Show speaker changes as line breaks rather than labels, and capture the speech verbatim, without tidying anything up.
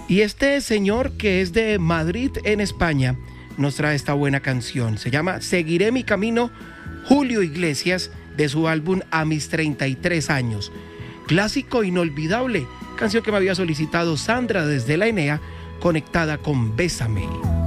Y este señor, que es de Madrid, en España, nos trae esta buena canción. Se llama Seguiré mi camino, Julio Iglesias, de su álbum A mis treinta y tres años. Clásico inolvidable, canción que me había solicitado Sandra desde la Enea, conectada con Bésame.